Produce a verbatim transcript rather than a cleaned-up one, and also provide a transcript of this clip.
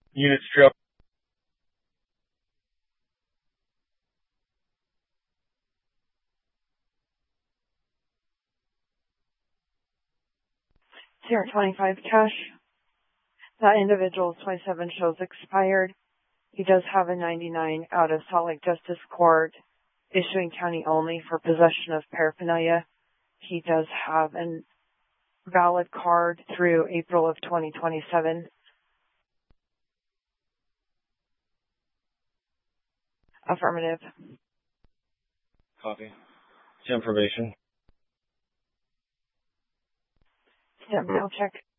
Units trail. Sierra twenty-five cash. That individual's twenty-seven shows expired. He does have a ninety-nine out of Salt Lake Justice Court, issuing county only for possession of paraphernalia. He does have a valid card through April of twenty twenty-seven. Affirmative. Copy. Send information. Stamp mail check.